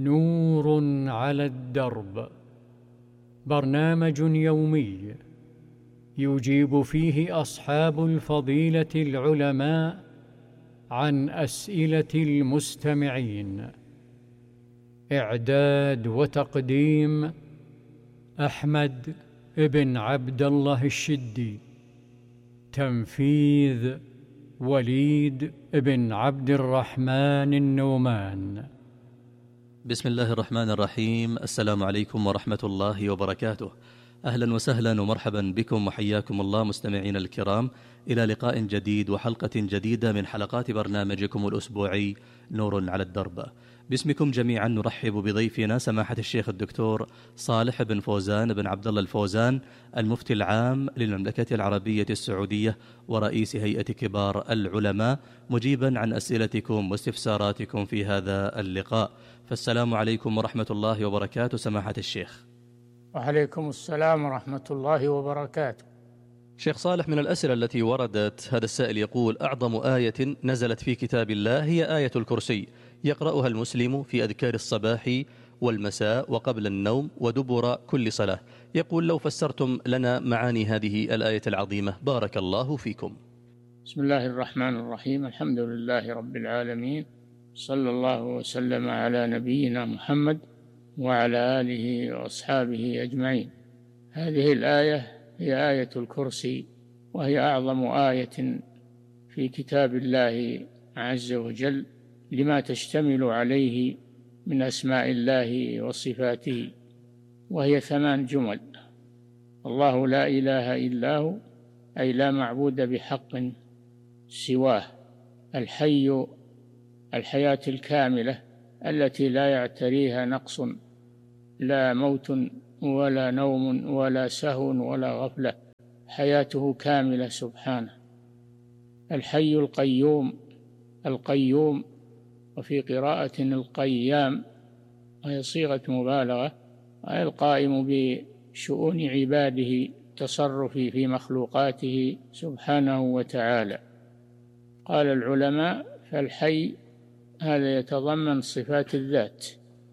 نور على الدرب، برنامج يومي يجيب فيه أصحاب الفضيلة العلماء عن أسئلة المستمعين. إعداد وتقديم أحمد بن عبد الله الشدي. تنفيذ وليد بن عبد الرحمن النومان. بسم الله الرحمن الرحيم. السلام عليكم ورحمة الله وبركاته. أهلا وسهلا ومرحبا بكم وحياكم الله مستمعين الكرام إلى لقاء جديد وحلقة جديدة من حلقات برنامجكم الأسبوعي نور على الدرب. باسمكم جميعا نرحب بضيفنا سماحة الشيخ الدكتور صالح بن فوزان بن عبد الله الفوزان، المفتي العام للمملكة العربية السعودية ورئيس هيئة كبار العلماء، مجيبا عن أسئلتكم واستفساراتكم في هذا اللقاء. فالسلام عليكم ورحمة الله وبركاته سماحة الشيخ. وعليكم السلام ورحمة الله وبركاته. شيخ صالح، من الأسئلة التي وردت هذا السائل يقول: أعظم آية نزلت في كتاب الله هي آية الكرسي، يقرأها المسلم في أذكار الصباح والمساء وقبل النوم ودبر كل صلاة. يقول: لو فسرتم لنا معاني هذه الآية العظيمة بارك الله فيكم. بسم الله الرحمن الرحيم. الحمد لله رب العالمين، صلى الله وسلم على نبينا محمد وعلى آله وأصحابه أجمعين. هذه الآية هي آية الكرسي، وهي أعظم آية في كتاب الله عز وجل لما تشتمل عليه من أسماء الله وصفاته، وهي 8 جمل: الله لا إله إلا هو، أي لا معبود بحق سواه، الحي، الحياة الكاملة التي لا يعتريها نقص، لا موت ولا نوم ولا سهو ولا غفلة، حياته كاملة سبحانه. الحي القيوم، القيوم، وفي قراءة القيام، وهي صيغة مبالغة، أي القائم بشؤون عباده، تصرف في مخلوقاته سبحانه وتعالى. قال العلماء: فالحي هذا يتضمن صفات الذات،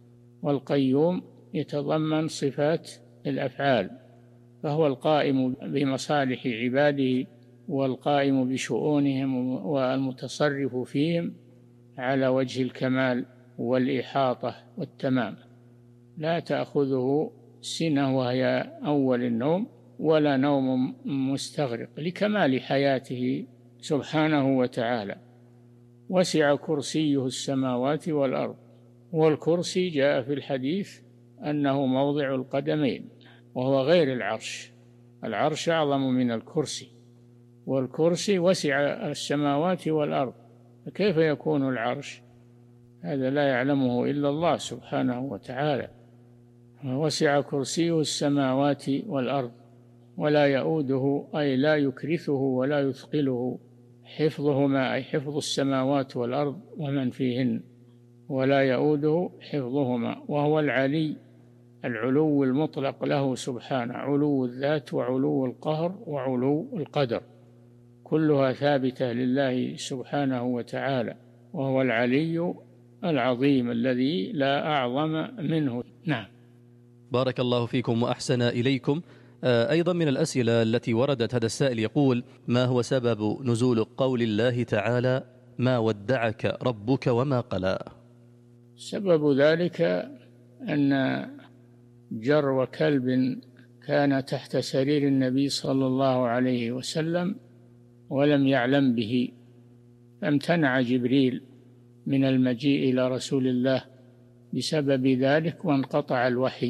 والقيوم يتضمن صفات الأفعال، فهو القائم بمصالح عباده والقائم بشؤونهم والمتصرف فيهم على وجه الكمال والإحاطة والتمام، لا تأخذه سنة وهي أول النوم، ولا نوم مستغرق، لكمال حياته سبحانه وتعالى. وسع كرسيه السماوات والأرض، والكرسي جاء في الحديث أنه موضع القدمين، وهو غير العرش، العرش أعظم من الكرسي، والكرسي وسع السماوات والأرض، فكيف يكون العرش؟ هذا لا يعلمه إلا الله سبحانه وتعالى. وسع كرسيه السماوات والأرض ولا يؤوده، أي لا يكرثه ولا يثقله حفظهما، أي حفظ السماوات والأرض ومن فيهن، ولا يؤوده حفظهما، وهو العلي، العلو المطلق له سبحانه، علو الذات وعلو القهر وعلو القدر، كلها ثابتة لله سبحانه وتعالى، وهو العلي العظيم الذي لا أعظم منه. نعم. بارك الله فيكم وأحسن إليكم. أيضا من الأسئلة التي وردت هذا السائل يقول: ما هو سبب نزول قول الله تعالى: ما ودعك ربك وما قلى؟ سبب ذلك أن جرو كلب كان تحت سرير النبي صلى الله عليه وسلم ولم يعلم به، فامتنع جبريل من المجيء إلى رسول الله بسبب ذلك، وانقطع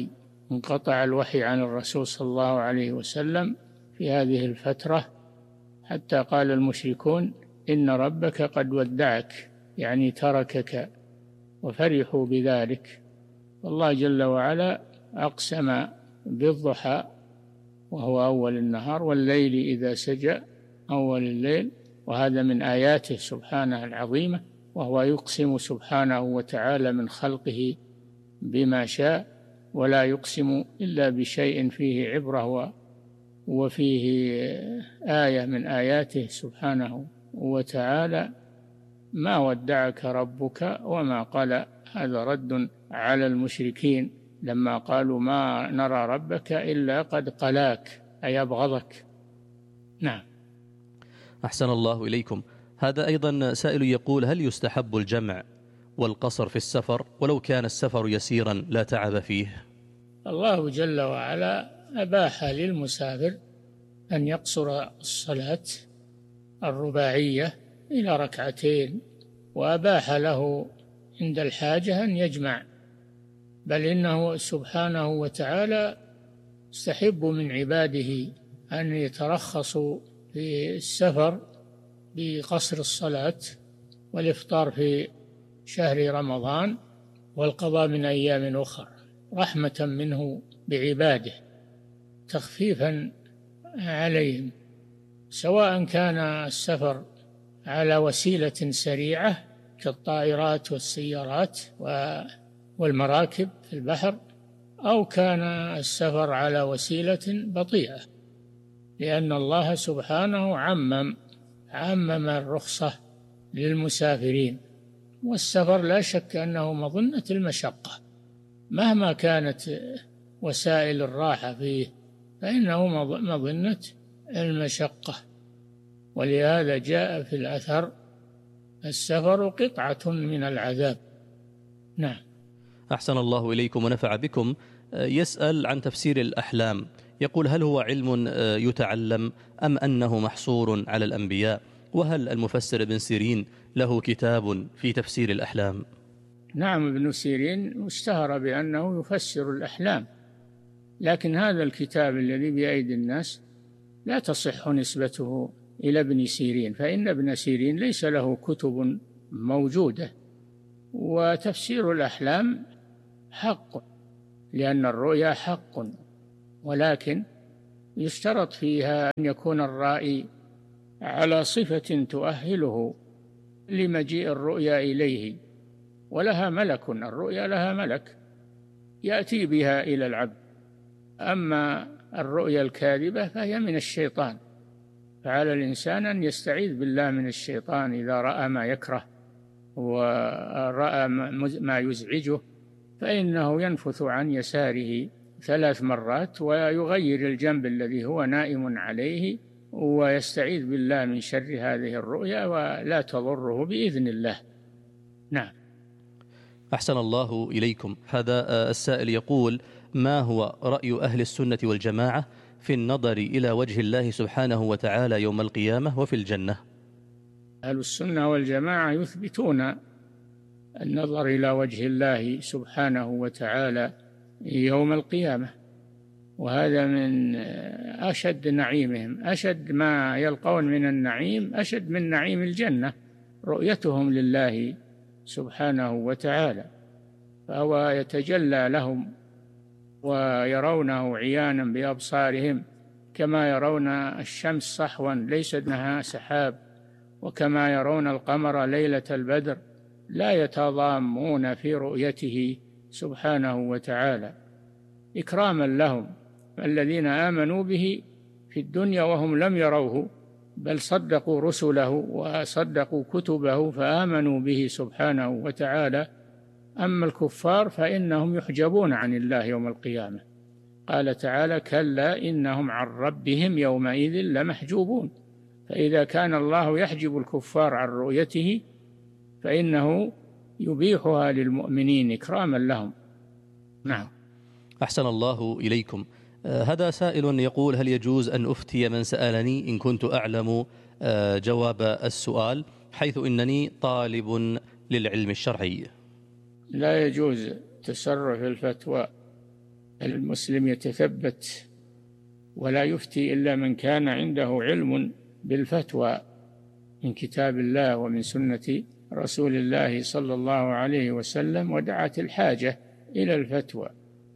الوحي عن الرسول صلى الله عليه وسلم في هذه الفترة، حتى قال المشركون: إن ربك قد ودعك، يعني تركك، وفرحوا بذلك. والله جل وعلا أقسم بالضحى وهو أول النهار، والليل إذا سجى، أول الليل، وهذا من آياته سبحانه العظيمة، وهو يقسم سبحانه وتعالى من خلقه بما شاء، ولا يقسم إلا بشيء فيه عبرة وفيه آية من آياته سبحانه وتعالى. ما ودعك ربك وما قلى، هذا رد على المشركين لما قالوا ما نرى ربك إلا قد قلاك، أي أبغضك. نعم. أحسن الله إليكم. هذا أيضا سائل يقول: هل يستحب الجمع والقصر في السفر ولو كان السفر يسيرا لا تعب فيه؟ الله جل وعلا أباح للمسافر أن يقصر الصلاة الرباعية إلى ركعتين، وأباح له عند الحاجة أن يجمع، بل إنه سبحانه وتعالى يستحب من عباده أن يترخصوا في السفر بقصر الصلاة والإفطار في شهر رمضان والقضاء من أيام أخرى، رحمة منه بعباده، تخفيفا عليهم، سواء كان السفر على وسيلة سريعة كالطائرات والسيارات والمراكب في البحر، أو كان السفر على وسيلة بطيئة، لأن الله سبحانه عمم الرخصة للمسافرين. والسفر لا شك أنه مظنة المشقة، مهما كانت وسائل الراحة فيه فإنه مظنة المشقة، ولهذا جاء في الأثر: السفر قطعة من العذاب. نعم. أحسن الله إليكم ونفع بكم. يسأل عن تفسير الأحلام، يقول: هل هو علم يتعلم أم أنه محصور على الأنبياء؟ وهل المفسر ابن سيرين له كتاب في تفسير الأحلام؟ نعم، ابن سيرين اشتهر بأنه يفسر الأحلام، لكن هذا الكتاب الذي بأيدي الناس لا تصح نسبته إلى ابن سيرين، فإن ابن سيرين ليس له كتب موجودة. وتفسير الأحلام حق، لأن الرؤيا حق، ولكن يشترط فيها أن يكون الرائي على صفة تؤهله لمجيء الرؤيا إليه، ولها ملك، الرؤيا لها ملك يأتي بها إلى العبد. أما الرؤيا الكاذبة فهي من الشيطان، فعلى الإنسان أن يستعيذ بالله من الشيطان إذا رأى ما يكره ورأى ما يزعجه، فإنه ينفث عن يساره 3 مرات ويغير الجنب الذي هو نائم عليه، ويستعيذ بالله من شر هذه الرؤيا ولا تضره بإذن الله. نعم. أحسن الله إليكم. هذا السائل يقول: ما هو رأي أهل السنة والجماعة في النظر إلى وجه الله سبحانه وتعالى يوم القيامة وفي الجنة؟ أهل السنة والجماعة يثبتون النظر إلى وجه الله سبحانه وتعالى يوم القيامة، وهذا من أشد نعيمهم، أشد ما يلقون من النعيم، أشد من نعيم الجنة، رؤيتهم لله سبحانه وتعالى، فهو يتجلى لهم ويرونه عيانا بأبصارهم، كما يرون الشمس صحوا ليس دونها سحاب، وكما يرون القمر ليلة البدر، لا يتضامون في رؤيته سبحانه وتعالى، إكراما لهم الذين آمنوا به في الدنيا وهم لم يروه، بل صدقوا رسله وصدقوا كتبه فآمنوا به سبحانه وتعالى. أما الكفار فإنهم يحجبون عن الله يوم القيامة، قال تعالى: كلا إنهم عن ربهم يومئذ لمحجوبون. فإذا كان الله يحجب الكفار عن رؤيته فإنه يبيحها للمؤمنين إكراما لهم. نعم. أحسن الله إليكم. هذا سائل يقول: هل يجوز أن أفتي من سألني إن كنت أعلم جواب السؤال، حيث إنني طالب للعلم الشرعي؟ لا يجوز تسرع في الفتوى، المسلم يتثبت ولا يفتي إلا من كان عنده علم بالفتوى من كتاب الله ومن سنة رسول الله صلى الله عليه وسلم، ودعت الحاجة إلى الفتوى،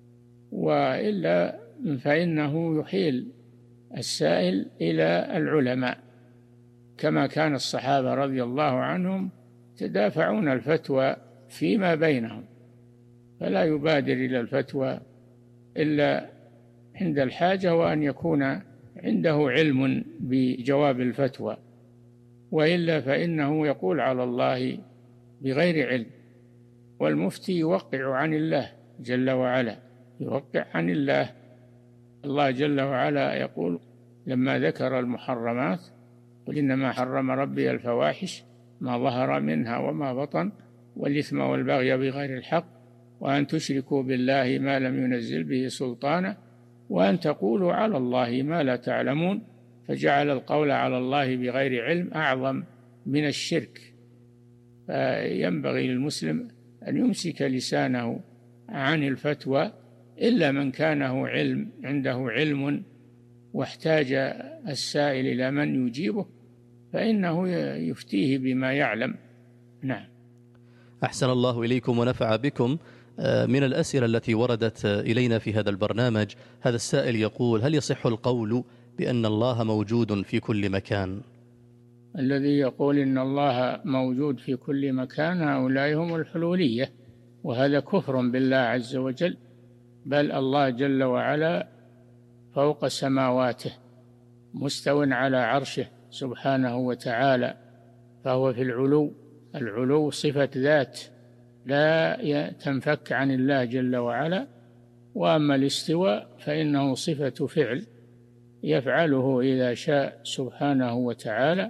وإلا فإنه يحيل السائل إلى العلماء، كما كان الصحابة رضي الله عنهم تدافعون الفتوى فيما بينهم، فلا يبادر إلى الفتوى إلا عند الحاجة، وأن يكون عنده علم بجواب الفتوى، وإلا فإنه يقول على الله بغير علم، والمفتي يوقع عن الله جل وعلا، يوقع عن الله. الله جل وعلا يقول لما ذكر المحرمات: قل إنما حرم ربي الفواحش ما ظهر منها وما بطن والإثم والبغي بغير الحق وأن تشركوا بالله ما لم ينزل به سلطانا وأن تقولوا على الله ما لا تعلمون، فجعل القول على الله بغير علم أعظم من الشرك. فينبغي للمسلم أن يمسك لسانه عن الفتوى إلا من كان عنده علم واحتاج السائل إلى من يجيبه فإنه يفتيه بما يعلم. نعم. أحسن الله إليكم ونفع بكم. من الأسئلة التي وردت إلينا في هذا البرنامج، هذا السائل يقول: هل يصح القول بأن الله موجود في كل مكان؟ الذي يقول إن الله موجود في كل مكان هؤلاء هم الحلولية، وهذا كفر بالله عز وجل. بل الله جل وعلا فوق سماواته مستو على عرشه سبحانه وتعالى، فهو في العلو. العلو صفة ذات لا تنفك عن الله جل وعلا، وأما الاستواء فإنه صفة فعل يفعله إذا شاء سبحانه وتعالى.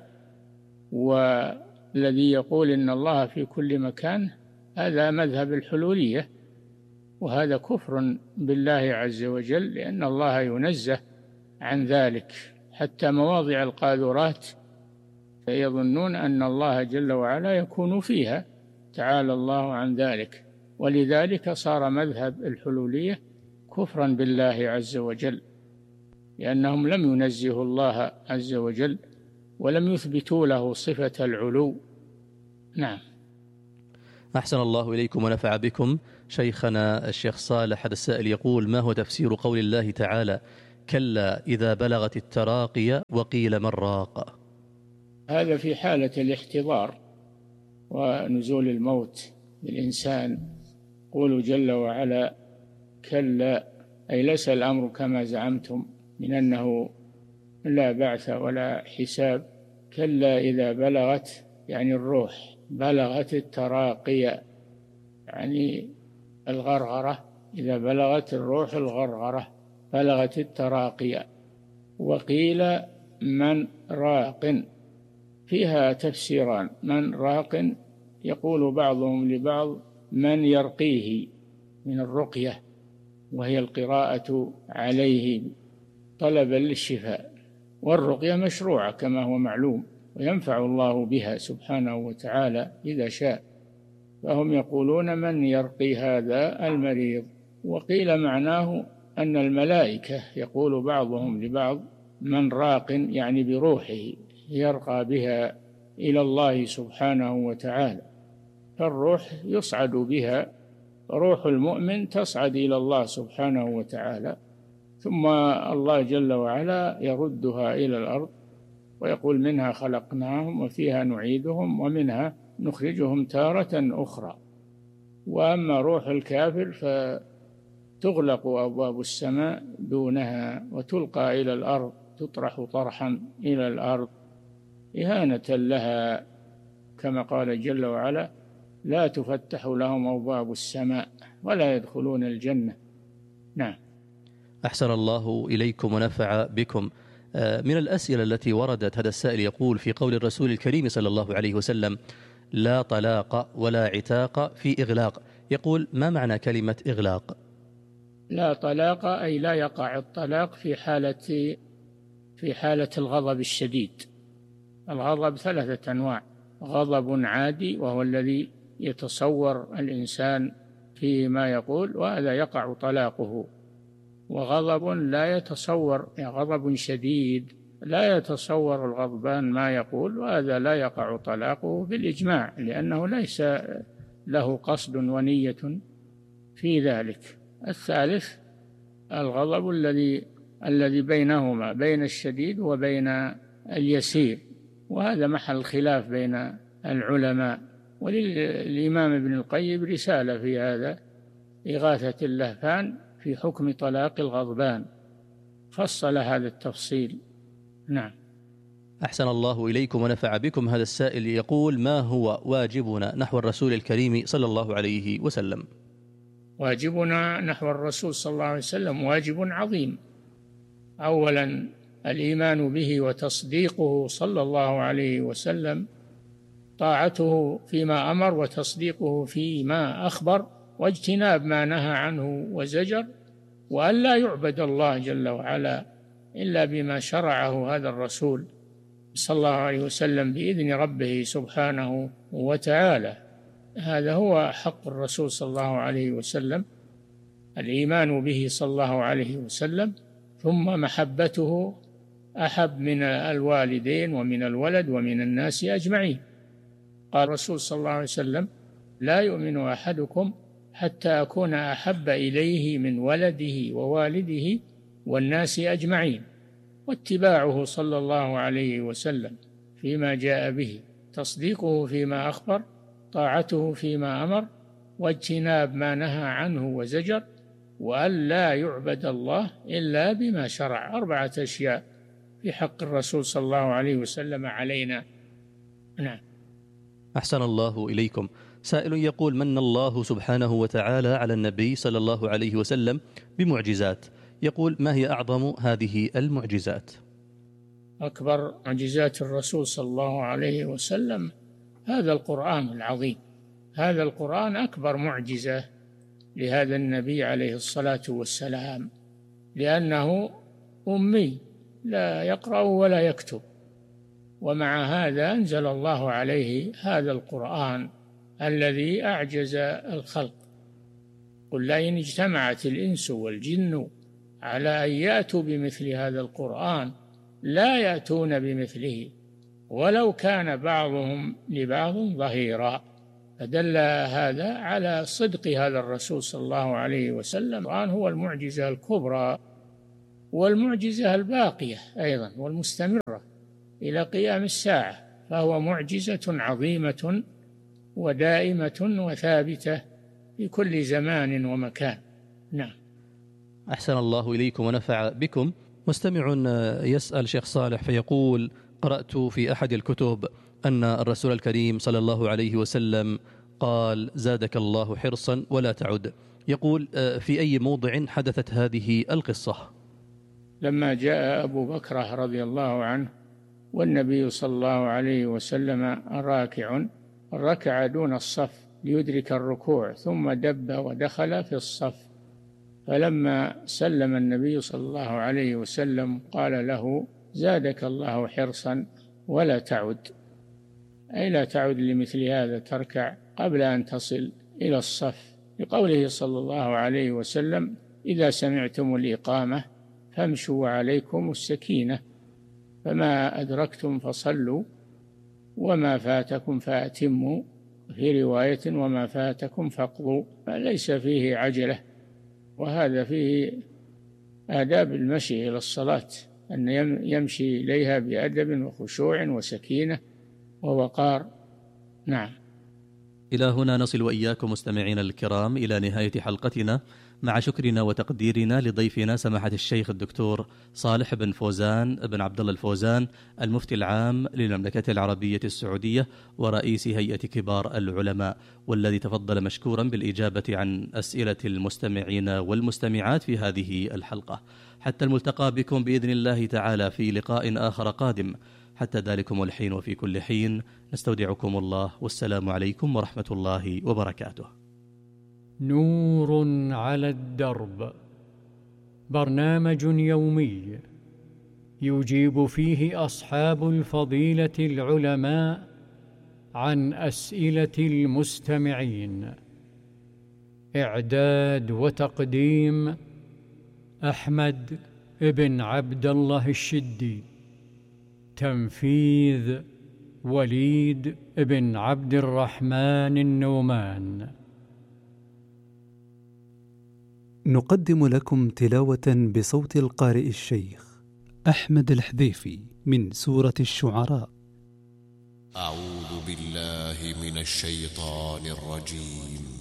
والذي يقول إن الله في كل مكان هذا مذهب الحلولية، وهذا كفر بالله عز وجل، لأن الله ينزه عن ذلك. حتى مواضع القاذورات يظنون أن الله جل وعلا يكون فيها، تعالى الله عن ذلك. ولذلك صار مذهب الحلولية كفرا بالله عز وجل، لأنهم لم ينزهوا الله عز وجل ولم يثبتوا له صفة العلو. نعم. أحسن الله إليكم ونفع بكم. شيخنا الشيخ صالح، هذا السائل يقول: ما هو تفسير قول الله تعالى: كلا إذا بلغت التراقي وقيل من راق؟ هذا في حالة الاحتضار ونزول الموت للإنسان. قوله جل وعلا: كلا، أي ليس الأمر كما زعمتم من أنه لا بعث ولا حساب. كلا إذا بلغت، يعني الروح بلغت التراقي، يعني الغرغرة، إذا بلغت الروح الغرغرة بلغت التراقي. وقيل من راق، فيها تفسيران: من راق يقول بعضهم لبعض من يرقيه من الرقية، وهي القراءة عليه طلبا للشفاء، والرقية مشروعة كما هو معلوم، وينفع الله بها سبحانه وتعالى إذا شاء. فهم يقولون من يرقي هذا المريض. وقيل معناه أن الملائكة يقول بعضهم لبعض من راق، يعني بروحه يرقى بها إلى الله سبحانه وتعالى. فالروح يصعد بها، روح المؤمن تصعد إلى الله سبحانه وتعالى، ثم الله جل وعلا يردها إلى الأرض ويقول: منها خلقناهم وفيها نعيدهم ومنها نخرجهم تارة أخرى. وأما روح الكافر فتغلق أبواب السماء دونها وتلقى إلى الأرض، تطرح طرحا إلى الأرض إهانة لها، كما قال جل وعلا: لا تفتح لهم أبواب السماء ولا يدخلون الجنة. نعم. أحسن الله إليكم ونفع بكم. من الأسئلة التي وردت، هذا السائل يقول: في قول الرسول الكريم صلى الله عليه وسلم: لا طلاق ولا عتاق في إغلاق، يقول: ما معنى كلمة إغلاق؟ لا طلاق أي لا يقع الطلاق في حالة الغضب الشديد. الغضب ثلاثة أنواع: غضب عادي وهو الذي يتصور الإنسان فيه ما يقول وهذا يقع طلاقه، وغضب لا يتصور، يعني غضب شديد لا يتصور الغضبان ما يقول وهذا لا يقع طلاقه بالإجماع، لأنه ليس له قصد ونية في ذلك. الثالث الغضب الذي بينهما، بين الشديد وبين اليسير، وهذا محل خلاف بين العلماء. وللإمام ابن القيم رسالة في هذا، إغاثة اللهفان في حكم طلاق الغضبان، فصل هذا التفصيل. نعم. أحسن الله إليكم ونفع بكم. هذا السائل يقول: ما هو واجبنا نحو الرسول الكريم صلى الله عليه وسلم؟ واجبنا نحو الرسول صلى الله عليه وسلم واجب عظيم. أولا الإيمان به وتصديقه صلى الله عليه وسلم، طاعته فيما أمر وتصديقه فيما أخبر، واجتناب ما نهى عنه وزجر، وأن لا يعبد الله جل وعلا إلا بما شرعه هذا الرسول صلى الله عليه وسلم بإذن ربه سبحانه وتعالى. هذا هو حق الرسول صلى الله عليه وسلم، الإيمان به صلى الله عليه وسلم، ثم محبته أحب من الوالدين ومن الولد ومن الناس أجمعين. قال الرسول صلى الله عليه وسلم: لا يؤمن أحدكم حتى أكون أحب إليه من ولده ووالده والناس أجمعين. واتباعه صلى الله عليه وسلم فيما جاء به، تصديقه فيما أخبر، طاعته فيما أمر، واجتناب ما نهى عنه وزجر، وأن لا يعبد الله إلا بما شرع. 4 أشياء في حق الرسول صلى الله عليه وسلم علينا. نعم. أحسن الله إليكم. سائل يقول: من الله سبحانه وتعالى على النبي صلى الله عليه وسلم بمعجزات، يقول: ما هي أعظم هذه المعجزات؟ أكبر معجزات الرسول صلى الله عليه وسلم هذا القرآن العظيم. هذا القرآن أكبر معجزة لهذا النبي عليه الصلاة والسلام، لأنه أمي لا يقرأ ولا يكتب، ومع هذا أنزل الله عليه هذا القرآن الذي أعجز الخلق. قل لئن اجتمعت الإنس والجن على أن يأتوا بمثل هذا القرآن لا يأتون بمثله ولو كان بعضهم لبعض ظهيرا. فدل هذا على صدق هذا الرسول صلى الله عليه وسلم. القرآن هو المعجزة الكبرى والمعجزة الباقية أيضا والمستمرة إلى قيام الساعة، فهو معجزة عظيمة ودائمة وثابتة في كل زمان ومكان. نعم. أحسن الله إليكم ونفع بكم. مستمع يسأل شيخ صالح فيقول: قرأت في أحد الكتب أن الرسول الكريم صلى الله عليه وسلم قال: زادك الله حرصا ولا تعد. يقول: في أي موضع حدثت هذه القصة؟ لما جاء أبو بكر رضي الله عنه والنبي صلى الله عليه وسلم راكع، ركع دون الصف ليدرك الركوع، ثم دب ودخل في الصف، فلما سلم النبي صلى الله عليه وسلم قال له: زادك الله حرصا ولا تعد، أي لا تعد لمثل هذا، تركع قبل أن تصل إلى الصف، لقوله صلى الله عليه وسلم: إذا سمعتم الإقامة فامشوا عليكم السكينة، فما أدركتم فصلوا وما فاتكم فأتموا، في رواية: وما فاتكم فاقضوا. فليس فيه عجلة، وهذا فيه آداب المشي إلى الصلاة، أن يمشي إليها بأدب وخشوع وسكينة ووقار. نعم. إلى هنا نصل وإياكم مستمعين الكرام إلى نهاية حلقتنا، مع شكرنا وتقديرنا لضيفنا سماحة الشيخ الدكتور صالح بن فوزان بن عبد الله الفوزان، المفتي العام للمملكة العربية السعودية ورئيس هيئة كبار العلماء، والذي تفضل مشكورا بالإجابة عن أسئلة المستمعين والمستمعات في هذه الحلقة. حتى الملتقى بكم بإذن الله تعالى في لقاء آخر قادم. حتى ذلكم الحين وفي كل حين نستودعكم الله، والسلام عليكم ورحمة الله وبركاته. نور على الدرب، برنامج يومي يجيب فيه أصحاب الفضيلة العلماء عن أسئلة المستمعين. إعداد وتقديم أحمد بن عبد الله الشدي. تنفيذ وليد بن عبد الرحمن النومان. نقدم لكم تلاوة بصوت القارئ الشيخ أحمد الحذيفي من سورة الشعراء. أعوذ بالله من الشيطان الرجيم.